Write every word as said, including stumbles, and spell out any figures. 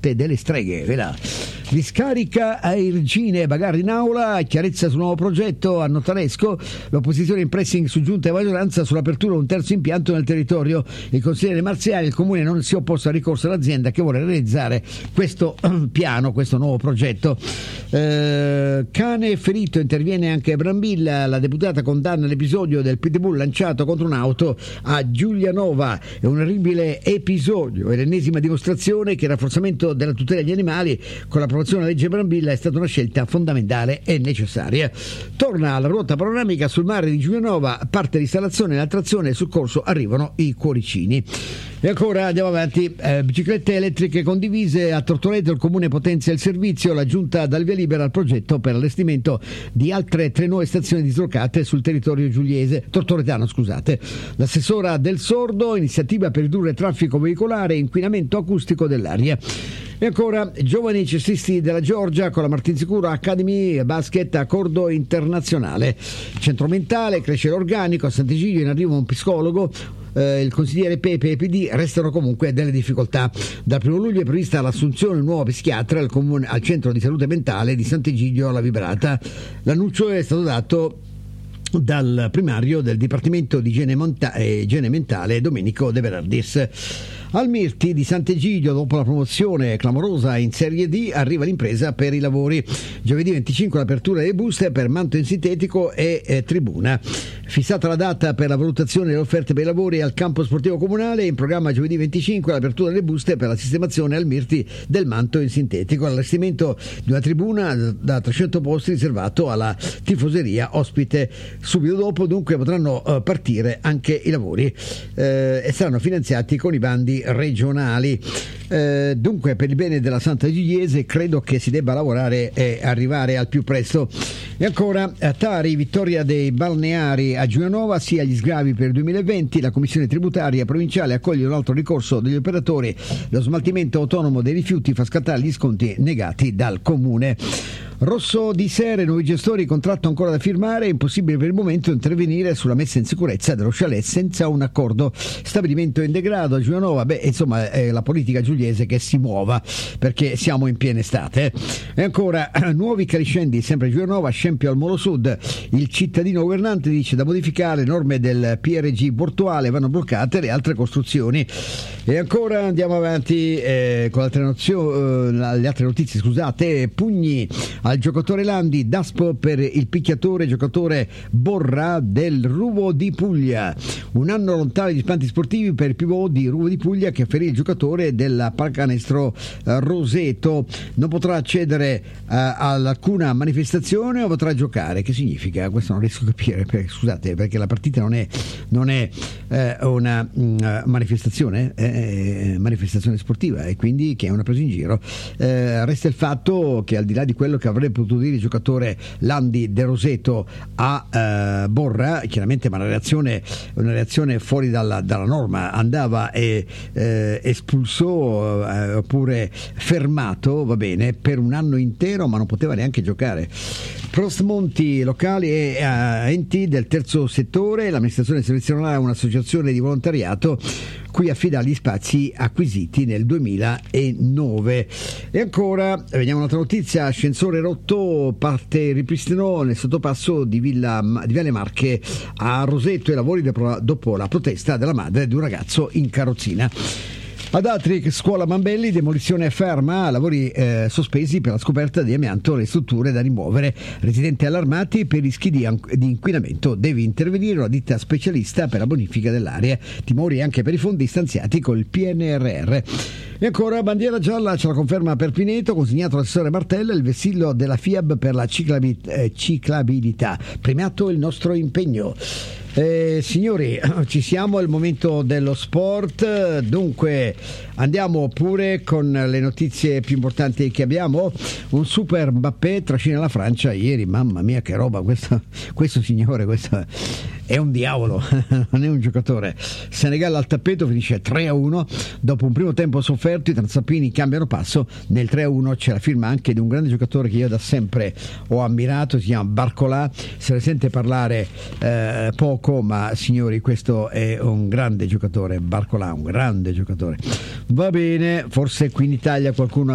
corte delle streghe. Ve la discarica a Irgine, bagarre in aula, chiarezza sul nuovo progetto a Notaresco, l'opposizione in pressing su giunta e maggioranza sull'apertura di un terzo impianto nel territorio. Il consigliere Marziali, il comune non si è opposto al ricorso all'azienda che vuole realizzare questo piano, questo nuovo progetto. Eh, cane ferito, interviene anche Brambilla, la deputata condanna l'episodio del pitbull lanciato contro un'auto a Giulianova. È un orribile episodio, è l'ennesima dimostrazione che il rafforzamento della tutela degli animali con l'approvazione della legge Brambilla è stata una scelta fondamentale e necessaria. Torna alla ruota panoramica sul mare di Giulianova, parte l'installazione, l'attrazione e sul corso arrivano i cuoricini. E ancora andiamo avanti, eh, biciclette elettriche condivise a Tortoreto, il comune potenzia il servizio, la giunta dà il via libera al progetto per l'allestimento di altre tre nuove stazioni dislocate sul territorio giuliese, tortoretano scusate. L'assessora Del Sordo, iniziativa per ridurre traffico veicolare e inquinamento acustico dell'aria. E ancora giovani cestisti della Giorgia con la Martinsicuro Academy Basket accordo internazionale. Centro mentale, cresce l'organico, a Sant'Egidio in arrivo un psicologo. Eh, il consigliere Pepe e P D restano comunque delle difficoltà. Dal primo luglio è prevista l'assunzione di un nuovo psichiatra al, comune, al centro di salute mentale di Sant'Egidio alla Vibrata. L'annuncio è stato dato dal primario del Dipartimento di Igiene, Monta- e Igiene Mentale Domenico De Bernardis. Al Mirti di Sant'Egidio, dopo la promozione clamorosa in Serie D, arriva l'impresa per i lavori. Giovedì venticinque l'apertura delle buste per manto in sintetico e eh, tribuna. Fissata la data per la valutazione delle offerte per i lavori al campo sportivo comunale, in programma giovedì venticinque l'apertura delle buste per la sistemazione al Mirti del manto in sintetico, l'allestimento di una tribuna da trecento posti riservato alla tifoseria ospite. Subito dopo dunque potranno uh, partire anche i lavori eh, e saranno finanziati con i bandi regionali. Eh, dunque per il bene della Santa Gigliese credo che si debba lavorare e arrivare al più presto. E ancora a Tari, vittoria dei balneari a Giulianova, sia gli sgravi per il duemilaventi, la commissione tributaria provinciale accoglie un altro ricorso degli operatori, lo smaltimento autonomo dei rifiuti fa scattare gli sconti negati dal comune. Rosso di Sere, nuovi gestori, contratto ancora da firmare, è impossibile per il momento intervenire sulla messa in sicurezza dello chalet senza un accordo. Stabilimento in degrado a Giulianova, beh insomma è la politica giuliese che si muova perché siamo in piena estate. E ancora nuovi crescendi sempre a Giulianova, scempio al Molo Sud, il cittadino governante dice da modificare le norme del P R G portuale, vanno bloccate le altre costruzioni. E ancora andiamo avanti eh, con altre nozio, eh, le altre notizie, scusate. Pugni al giocatore Landi, Daspo per il picchiatore giocatore Borra del Ruvo di Puglia. Un anno lontano gli spanti sportivi per il pivot di Ruvo di Puglia che ferì il giocatore della pallacanestro eh, Roseto. Non potrà accedere eh, ad alcuna manifestazione o potrà giocare. Che significa? Questo non riesco a capire, perché, scusate, perché la partita non è, non è eh, una mh, manifestazione, è manifestazione sportiva e quindi che è una presa in giro. Eh, resta il fatto che al di là di quello che avrebbe potuto dire il giocatore Landi De Roseto a eh, Borra, chiaramente ma una reazione, una reazione fuori dalla, dalla norma, andava e, eh, espulso eh, oppure fermato, va bene, per un anno intero, ma non poteva neanche giocare. Prostmonti locali e uh, enti del terzo settore, l'amministrazione selezionerà un'associazione di volontariato cui affida gli spazi acquisiti nel duemilanove. E ancora vediamo un'altra notizia: ascensore rotto, parte il ripristino nel sottopasso di Villa di Viale Marche a Roseto, e lavori dopo la protesta della madre di un ragazzo in carrozzina. Ad Atri, scuola Mambelli, demolizione ferma, lavori eh, sospesi per la scoperta di amianto nelle strutture da rimuovere. Residenti allarmati per rischi di, di inquinamento, deve intervenire una ditta specialista per la bonifica dell'area. Timori anche per i fondi stanziati col P N R R. E ancora bandiera gialla, ce la conferma per Pineto, consegnato all'assessore Martella il vessillo della F I A B per la ciclabi- eh, ciclabilità, premiato il nostro impegno. Eh, signori, ci siamo, è il momento dello sport, dunque andiamo pure con le notizie più importanti che abbiamo. Un super Mbappé trascina la Francia ieri, mamma mia che roba, questo, questo signore, questo è un diavolo, non è un giocatore. Senegal al tappeto, finisce tre a uno, dopo un primo tempo sofferto i transalpini cambiano passo, nel tre a uno c'è la firma anche di un grande giocatore che io da sempre ho ammirato, si chiama Barcola, se ne sente parlare eh, poco, ma signori questo è un grande giocatore, Barcola, un grande giocatore. Va bene, forse qui in Italia qualcuno